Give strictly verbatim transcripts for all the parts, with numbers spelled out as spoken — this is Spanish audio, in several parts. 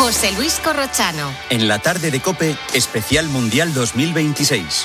José Luis Corrochano. En la tarde de COPE, especial Mundial dos mil veintiséis.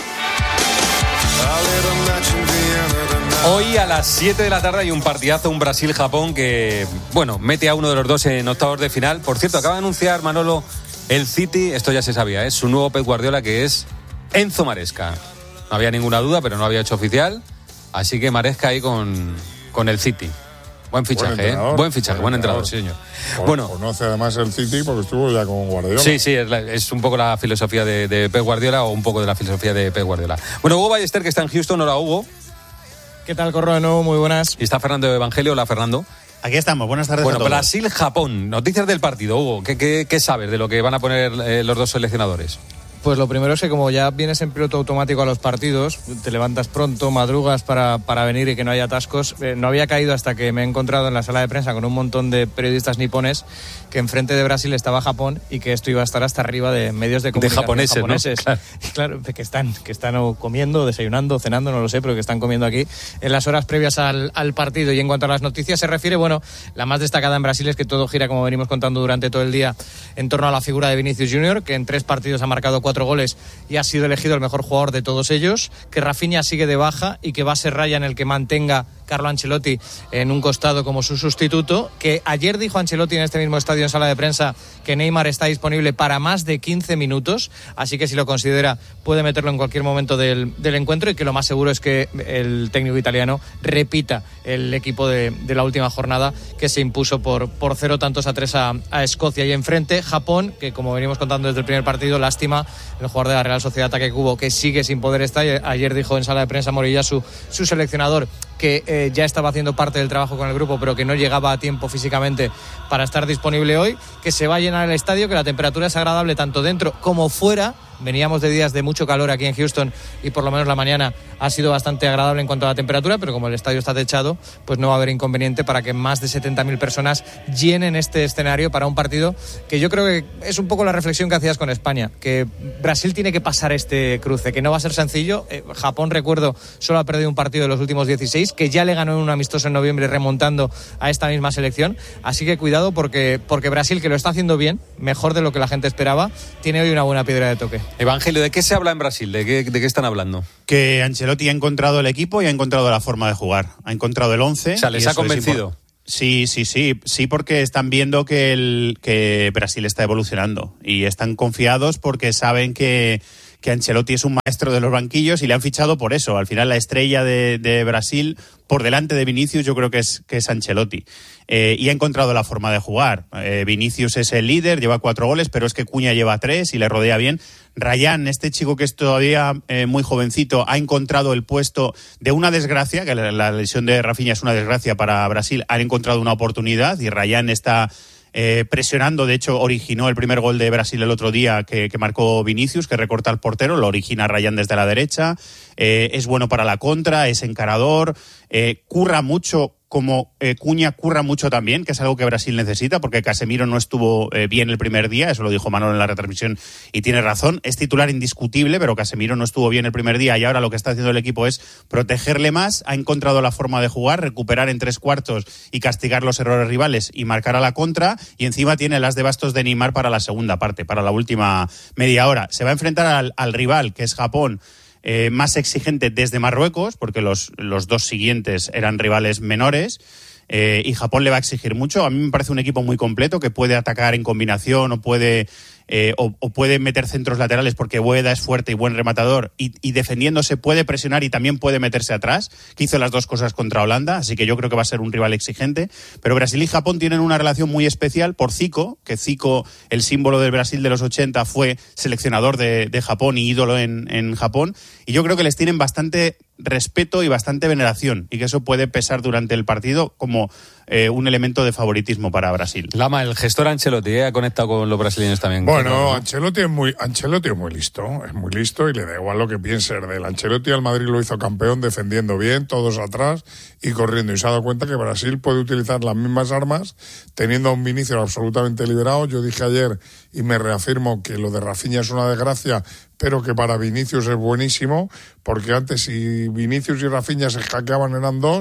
Hoy a las siete de la tarde hay un partidazo, un Brasil-Japón que, bueno, mete a uno de los dos en octavos de final. Por cierto, acaba de anunciar Manolo el City, esto ya se sabía, es ¿eh? su nuevo Pep Guardiola, que es Enzo Maresca. No había ninguna duda, pero no había hecho oficial. Así que Maresca ahí con, con el City. Buen fichaje, buen, ¿eh? buen fichaje, buen, buen entrenador, sí, señor. Por, bueno, conoce además el City porque estuvo ya con Guardiola. Sí, sí, es, la, es un poco la filosofía de, de Pep Guardiola o un poco de la filosofía de Pep Guardiola. Bueno, Hugo Ballester, que está en Houston. Hola, Hugo. ¿Qué tal, Corro, de nuevo? Muy buenas. Y está Fernando Evangelio. Hola, Fernando. Aquí estamos, buenas tardes bueno, a todos. Brasil-Japón, noticias del partido, Hugo. ¿Qué, qué, qué sabes de lo que van a poner eh, los dos seleccionadores? Pues lo primero es que como ya vienes en piloto automático a los partidos, te levantas pronto, madrugas para, para venir y que no haya atascos. Eh, no había caído hasta que me he encontrado en la sala de prensa con un montón de periodistas nipones que enfrente de Brasil estaba Japón y que esto iba a estar hasta arriba de medios de comunicación de japoneses, japoneses. ¿no? Claro. Claro, que están, que están comiendo, desayunando, cenando, no lo sé, pero que están comiendo aquí en las horas previas al, al partido. Y en cuanto a las noticias se refiere, bueno, la más destacada en Brasil es que todo gira, como venimos contando durante todo el día, en torno a la figura de Vinicius Junior, que en tres partidos ha marcado cuatro goles y ha sido elegido el mejor jugador de todos ellos, que Rafinha sigue de baja y que va a ser Ryan el que mantenga Carlo Ancelotti en un costado como su sustituto, que ayer dijo Ancelotti en este mismo estadio en sala de prensa que Neymar está disponible para más de quince minutos, así que si lo considera puede meterlo en cualquier momento del, del encuentro, y que lo más seguro es que el técnico italiano repita el equipo de, de la última jornada, que se impuso por, por cero tantos a tres a, a Escocia. Y enfrente Japón, que como venimos contando desde el primer partido, lástima, el jugador de la Real Sociedad Take Kubo, que sigue sin poder estar. Ayer dijo en sala de prensa Morilla, su, su seleccionador, que eh, ya estaba haciendo parte del trabajo con el grupo, pero que no llegaba a tiempo físicamente para estar disponible hoy, que se va a llenar el estadio, que la temperatura es agradable tanto dentro como fuera. Veníamos de días de mucho calor aquí en Houston y por lo menos la mañana ha sido bastante agradable en cuanto a la temperatura, pero como el estadio está techado, pues no va a haber inconveniente para que más de setenta mil personas llenen este escenario para un partido que yo creo que es un poco la reflexión que hacías con España, que Brasil tiene que pasar este cruce, que no va a ser sencillo. eh, Japón, recuerdo, solo ha perdido un partido de los últimos dieciséis, que ya le ganó en un amistoso en noviembre remontando a esta misma selección, así que cuidado porque, porque Brasil, que lo está haciendo bien, mejor de lo que la gente esperaba, tiene hoy una buena piedra de toque. Evangelio, ¿de qué se habla en Brasil? ¿De qué, de qué están hablando? Que Ancelotti ha encontrado el equipo y ha encontrado la forma de jugar. Ha encontrado el once. O sea, ¿les ha convencido? Sí, sí, sí. Sí, porque están viendo que, el, que Brasil está evolucionando. Y están confiados porque saben que, que Ancelotti es un maestro de los banquillos y le han fichado por eso. Al final la estrella de, de Brasil, por delante de Vinicius, yo creo que es, que es Ancelotti. Eh, y ha encontrado la forma de jugar. Eh, Vinicius es el líder, lleva cuatro goles, pero es que Cunha lleva tres y le rodea bien. Ryan, este chico que es todavía eh, muy jovencito, ha encontrado el puesto de una desgracia, que la, la lesión de Rafinha es una desgracia para Brasil, han encontrado una oportunidad y Ryan está eh, presionando. De hecho, originó el primer gol de Brasil el otro día que, que marcó Vinicius, que recorta al portero, lo origina Ryan desde la derecha. Eh, es bueno para la contra, es encarador, eh, curra mucho, como eh, Cunha curra mucho también, que es algo que Brasil necesita, porque Casemiro no estuvo eh, bien el primer día, eso lo dijo Manolo en la retransmisión y tiene razón, es titular indiscutible, pero Casemiro no estuvo bien el primer día y ahora lo que está haciendo el equipo es protegerle más. Ha encontrado la forma de jugar, recuperar en tres cuartos y castigar los errores rivales y marcar a la contra, y encima tiene las de bastos de Neymar para la segunda parte, para la última media hora. Se va a enfrentar al, al rival, que es Japón, Eh, más exigente desde Marruecos, porque los, los dos siguientes eran rivales menores, eh, y Japón le va a exigir mucho. A mí me parece un equipo muy completo, que puede atacar en combinación o puede, eh, o, o puede meter centros laterales, porque Ueda es fuerte y buen rematador, y, y defendiéndose puede presionar y también puede meterse atrás, que hizo las dos cosas contra Holanda, así que yo creo que va a ser un rival exigente. Pero Brasil y Japón tienen una relación muy especial por Zico, que Zico, el símbolo del Brasil de los ochenta, fue seleccionador de, de Japón y ídolo en, en Japón, y yo creo que les tienen bastante respeto y bastante veneración, y que eso puede pesar durante el partido como eh, un elemento de favoritismo para Brasil. Lama, el gestor Ancelotti, ¿eh? Ha conectado con los brasileños también. Bueno, claro, ¿no? Ancelotti es muy Ancelotti es muy listo, es muy listo y le da igual lo que piense de él. Ancelotti al Madrid lo hizo campeón defendiendo bien, todos atrás y corriendo, y se ha dado cuenta que Brasil puede utilizar las mismas armas teniendo a un Vinicius absolutamente liberado. Yo dije ayer y me reafirmo que lo de Rafinha es una desgracia, pero que para Vinicius es buenísimo, porque antes si Vinicius y Rafinha se hackeaban eran dos,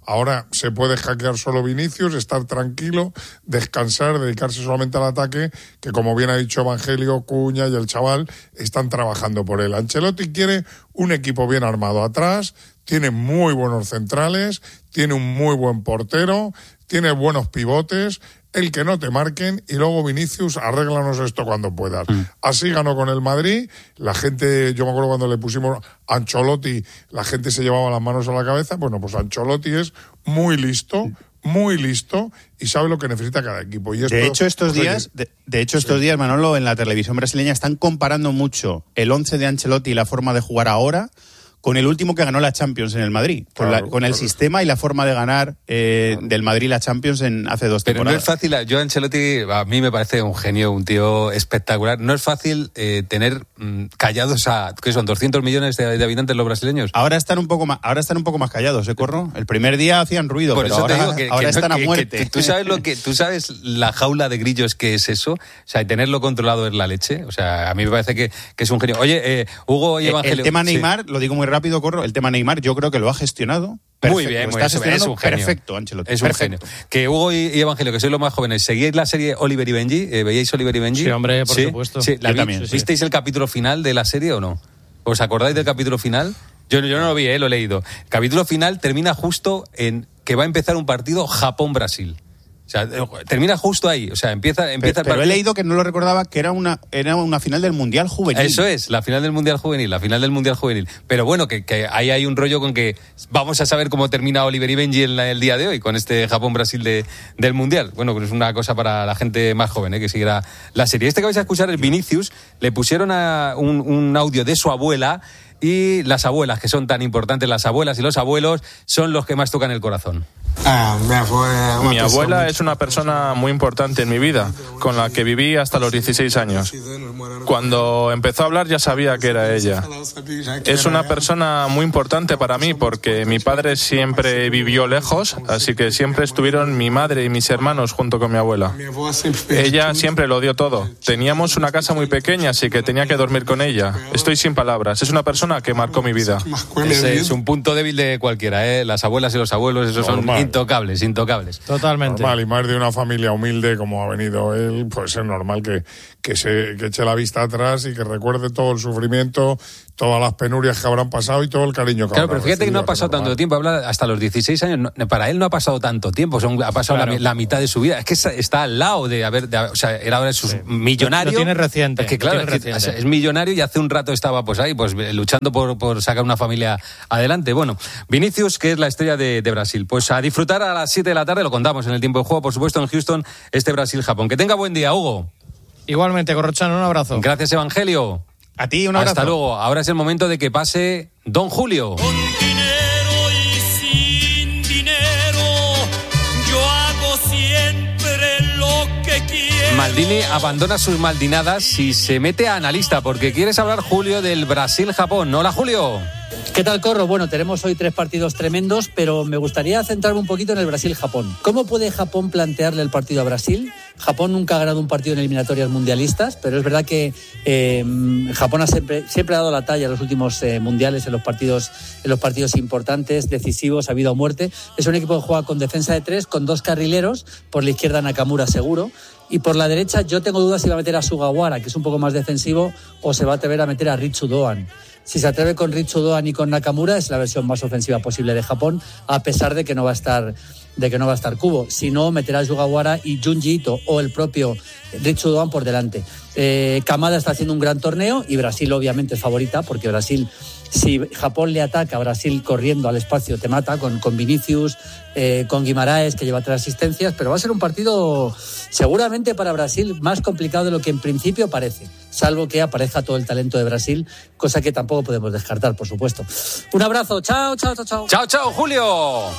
Ahora se puede hackear solo Vinicius, estar tranquilo, descansar, dedicarse solamente al ataque, que como bien ha dicho Evangelio, Cuña y el chaval están trabajando por él. Ancelotti quiere un equipo bien armado atrás, tiene muy buenos centrales, tiene un muy buen portero, tiene buenos pivotes, el que no te marquen, y luego Vinicius, arréglanos esto cuando puedas. Mm. Así ganó con el Madrid, la gente, yo me acuerdo cuando le pusimos Ancelotti, la gente se llevaba las manos a la cabeza. Bueno, pues Ancelotti es muy listo, muy listo, y sabe lo que necesita cada equipo. Y esto, de hecho, estos pues, días, de, de hecho, estos sí. días, Manolo, en la televisión brasileña están comparando mucho el once de Ancelotti y la forma de jugar ahora con el último que ganó la Champions en el Madrid, con, claro, la, con el claro. sistema y la forma de ganar eh, claro. del Madrid la Champions en hace dos Pero temporadas. Pero no es fácil, yo Ancelotti a mí me parece un genio, un tío espectacular. No es fácil eh, tener mmm, callados a, ¿qué son? doscientos millones de, de habitantes los brasileños. Ahora están un poco más, ahora están un poco más callados, ¿eh, Corro? El primer día hacían ruido, Por pero eso ahora, te digo que, ahora que están no, a que, muerte. Que, ¿tú sabes lo que, tú sabes la jaula de grillos que es eso? O sea, tenerlo controlado es la leche. O sea, a mí me parece que, que es un genio. Oye, eh, Hugo y Evangelio. El tema Neymar, sí. lo digo muy rápido, Corro, el tema Neymar yo creo que lo ha gestionado perfecto. Muy bien, muy bien. Es un genio. Perfecto, Ancelotti. Es un perfecto. genio. Que Hugo y, y Evangelio, que sois los más jóvenes, ¿seguíais la serie Oliver y Benji? ¿Eh, ¿Veíais Oliver y Benji? Sí, hombre, por ¿Sí? supuesto. Sí, la yo vi, también. ¿Visteis el capítulo final de la serie o no? ¿Os acordáis del capítulo final? Yo, yo no lo vi, eh, lo he leído. El capítulo final termina justo en que va a empezar un partido Japón-Brasil. O sea, termina justo ahí. O sea, empieza, empieza pero, pero he leído que no lo recordaba, que era una, era una final del Mundial Juvenil. Eso es, la final del Mundial Juvenil, la final del Mundial Juvenil. Pero bueno, que, que ahí hay un rollo con que vamos a saber cómo termina Oliver y Benji en la, el día de hoy, con este Japón-Brasil de, del Mundial. Bueno, pues es una cosa para la gente más joven, ¿eh? Que siguiera la serie. Este que vais a escuchar es Vinicius. Le pusieron a un, un audio de su abuela, y las abuelas, que son tan importantes, las abuelas y los abuelos, son los que más tocan el corazón. Mi abuela es una persona muy importante en mi vida, con la que viví hasta los dieciséis años. Cuando empezó a hablar ya sabía que era ella. Es una persona muy importante para mí porque mi padre siempre vivió lejos, así que siempre estuvieron mi madre y mis hermanos junto con mi abuela. Ella siempre lo dio todo. Teníamos una casa muy pequeña, así que tenía que dormir con ella. Estoy sin palabras. Es una persona que marcó mi vida. Ese es un punto débil de cualquiera, ¿eh? Las abuelas y los abuelos, esos son intocables, intocables. Totalmente. Normal, y más de una familia humilde como ha venido él, pues es normal que, que se que eche la vista atrás y que recuerde todo el sufrimiento, todas las penurias que habrán pasado y todo el cariño que Claro, habrá pero fíjate que no ha pasado tanto tiempo. Habla hasta los dieciséis años. No, para él no ha pasado tanto tiempo. Son, ha pasado claro. la, la mitad de su vida. Es que está, está al lado de haber... De, o sea, era ahora sus sí. millonario. Lo tiene reciente. Es que claro, es, que, es millonario y hace un rato estaba pues ahí, pues luchando por, por sacar una familia adelante. Bueno, Vinicius, que es la estrella de, de Brasil. Pues a disfrutar a las siete de la tarde, lo contamos en el tiempo de juego, por supuesto, en Houston, este Brasil-Japón. Que tenga buen día, Hugo. Igualmente, Corrochano, un abrazo. Gracias, Evangelio. A ti, un abrazo. Hasta luego. Ahora es el momento de que pase Don Julio. Con dinero y sin dinero, yo hago siempre lo que quiero. Maldini abandona sus maldinadas y se mete a analista, porque quieres hablar, Julio, del Brasil-Japón. Hola, Julio. ¿Qué tal, Corro? Bueno, tenemos hoy tres partidos tremendos, pero me gustaría centrarme un poquito en el Brasil-Japón. ¿Cómo puede Japón plantearle el partido a Brasil? Japón nunca ha ganado un partido en eliminatorias mundialistas, pero es verdad que eh, Japón ha siempre, siempre ha dado la talla en los últimos eh, mundiales, en los partidos en los partidos importantes, decisivos, a vida o muerte. Es un equipo que juega con defensa de tres, con dos carrileros, por la izquierda Nakamura seguro, y por la derecha yo tengo dudas si va a meter a Sugawara, que es un poco más defensivo, o se va a atrever a meter a Ritsu Doan. Si se atreve con Ritsu Doan y con Nakamura, es la versión más ofensiva posible de Japón, a pesar de que no va a estar de que no va a estar Kubo. Si no, meterá a Sugawara y Junji Ito o el propio Ritsu Doan por delante. Eh, Kamada está haciendo un gran torneo y Brasil obviamente es favorita, porque Brasil, si Japón le ataca a Brasil corriendo al espacio, te mata con, con Vinicius, eh, con Guimaraes, que lleva tres asistencias, pero va a ser un partido seguramente para Brasil más complicado de lo que en principio parece, salvo que aparezca todo el talento de Brasil, cosa que tampoco podemos descartar, por supuesto. Un abrazo, chao, chao, chao, chao. Chao, chao, Julio.